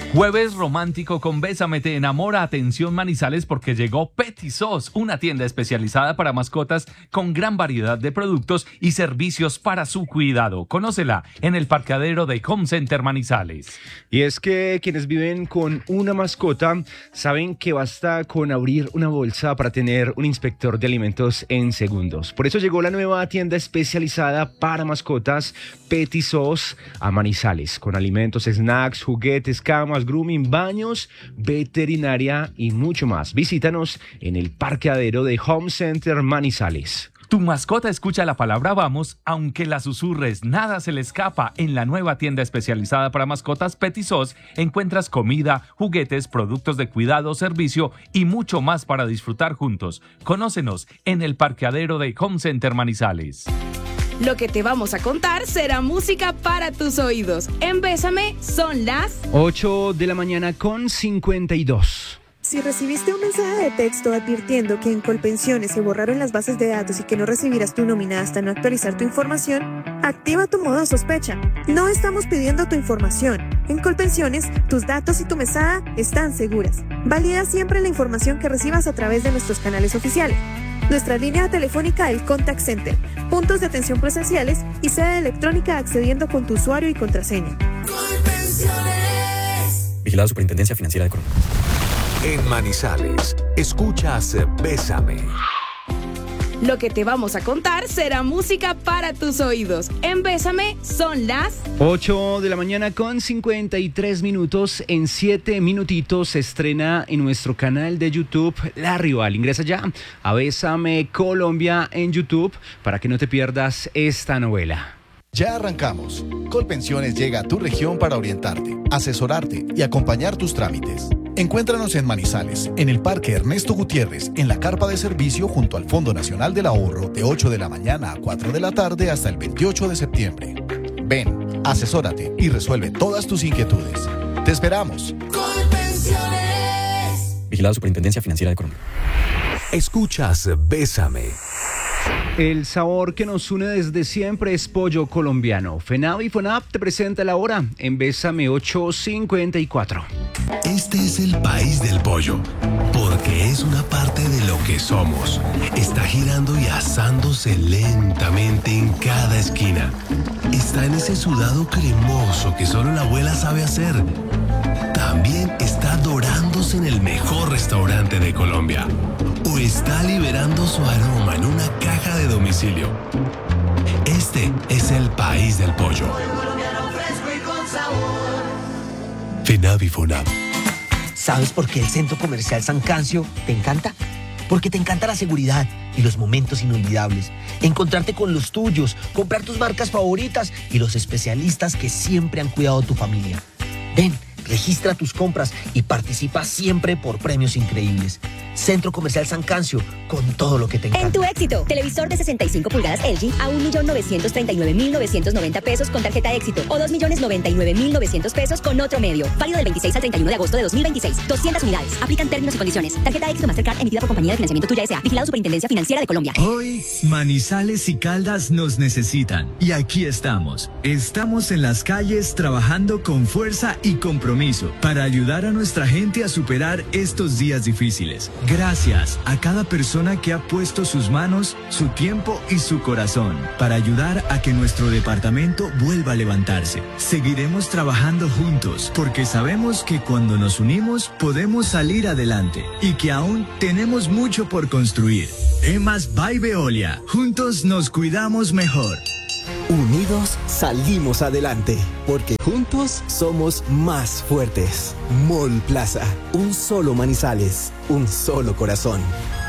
Jueves romántico con Bésame te enamora. Atención Manizales porque llegó Petit Sos, una tienda especializada para mascotas con gran variedad de productos y servicios para su cuidado. Conócela en el parqueadero de Home Center Manizales. Y es que quienes viven con una mascota saben que basta con abrir una bolsa para tener un inspector de alimentos en segundos. Por eso llegó la nueva tienda especializada para mascotas Petit Sos a Manizales, con alimentos, snacks, juguetes, camas, grooming, baños, veterinaria y mucho más. Visítanos en el parqueadero de Home Center Manizales. Tu mascota escucha la palabra vamos, aunque la susurres, nada se le escapa. En la nueva tienda especializada para mascotas Petit Sos encuentras comida, juguetes, productos de cuidado, servicio y mucho más para disfrutar juntos. Conócenos en el parqueadero de Home Center Manizales. Lo que te vamos a contar será música para tus oídos. En Bésame son las 8 de la mañana con 52. Si recibiste un mensaje de texto advirtiendo que en Colpensiones se borraron las bases de datos y que no recibirás tu nómina hasta no actualizar tu información, activa tu modo sospecha. No estamos pidiendo tu información. En Colpensiones, tus datos y tu mesada están seguras. Valida siempre la información que recibas a través de nuestros canales oficiales. Nuestra línea telefónica, el Contact Center, puntos de atención presenciales y sede electrónica accediendo con tu usuario y contraseña. Vigilado Superintendencia Financiera de Colombia. En Manizales, escuchas Bésame. Lo que te vamos a contar será música para tus oídos. En Bésame son las 8 de la mañana con 53 minutos. En 7 minutitos se estrena en nuestro canal de YouTube La Rival. Ingresa ya a Bésame Colombia en YouTube para que no te pierdas esta novela. Ya arrancamos. Colpensiones llega a tu región para orientarte, asesorarte y acompañar tus trámites. Encuéntranos en Manizales, en el Parque Ernesto Gutiérrez, en la carpa de servicio junto al Fondo Nacional del Ahorro, de 8 de la mañana a 4 de la tarde hasta el 28 de septiembre. Ven, asesórate y resuelve todas tus inquietudes. ¡Te esperamos! Colpensiones. Vigilado Superintendencia Financiera de Colombia. Escuchas Bésame. El sabor que nos une desde siempre es pollo colombiano. FENAV y FONAP te presenta la hora en Bésame 8:54. Este es el país del pollo, porque es una parte de lo que somos. Está girando y asándose lentamente en cada esquina. Está en ese sudado cremoso que solo la abuela sabe hacer. También está dorándose en el mejor restaurante de Colombia. O está liberando su aroma en una caja de domicilio. Este es el país del pollo. FENAV y FONAV. ¿Sabes por qué el Centro Comercial San Cancio te encanta? Porque te encanta la seguridad y los momentos inolvidables. Encontrarte con los tuyos, comprar tus marcas favoritas y los especialistas que siempre han cuidado tu familia. Ven, registra tus compras y participa siempre por premios increíbles. Centro Comercial San Cancio, con todo lo que te encanta. En tu éxito, televisor de 65 pulgadas LG a 1.939.990 pesos con tarjeta éxito o 2.099.900 pesos con otro medio. Válido del 26 al 31 de agosto de 2026. 200 unidades. Aplican términos y condiciones. Tarjeta éxito Mastercard emitida por compañía de financiamiento Tuya S.A. Vigilado Superintendencia Financiera de Colombia. Hoy, Manizales y Caldas nos necesitan. Y aquí estamos. Estamos en las calles trabajando con fuerza y compromiso para ayudar a nuestra gente a superar estos días difíciles. Gracias a cada persona que ha puesto sus manos, su tiempo y su corazón para ayudar a que nuestro departamento vuelva a levantarse. Seguiremos trabajando juntos porque sabemos que cuando nos unimos podemos salir adelante y que aún tenemos mucho por construir. EMAS by Veolia. Juntos nos cuidamos mejor. Unidos salimos adelante, porque juntos somos más fuertes. Mall Plaza, un solo Manizales, un solo corazón.